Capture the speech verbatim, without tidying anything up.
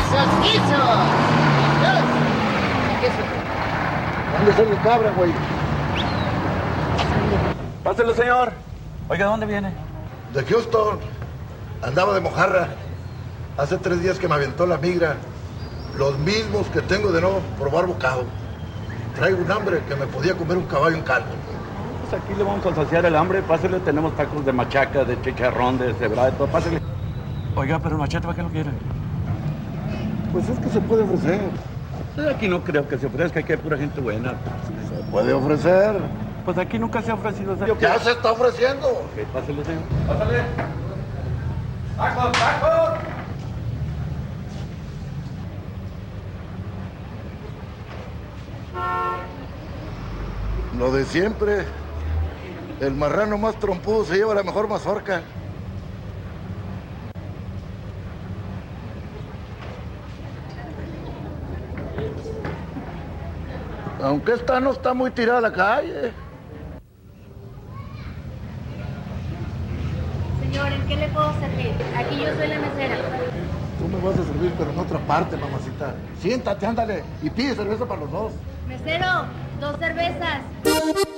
¡Guisos, guisos! ¿Qué es eso? ¿Dónde está el cabra, güey? Páselo, señor. Oiga, ¿dónde viene? De Houston. Andaba de mojarra. Hace tres días que me aventó la migra. Los mismos que tengo de no probar bocado. Traigo un hambre que me podía comer un caballo en caldo. Pues aquí le vamos a saciar el hambre. Pásele, tenemos tacos de machaca, de chicharrón, de cebra, de todo. Pásele. Oiga, pero machete, ¿para qué lo quieren? Pues es que se puede ofrecer. Pues aquí no creo que se ofrezca, aquí hay pura gente buena. Se puede ofrecer. Pues aquí nunca se ha ofrecido. ¿Sabes? Ya se está ofreciendo. Ok, pásele, señor. Pásale. ¡Tacos, tacos! Lo de siempre. El marrano más trompudo se lleva la mejor mazorca. Aunque esta no está muy tirada a la calle. Señor, ¿en qué le puedo servir? Aquí yo soy la mesera. Tú me vas a servir, pero en otra parte, mamacita. Siéntate, ándale, y pide cerveza para los dos. Mesero, dos cervezas.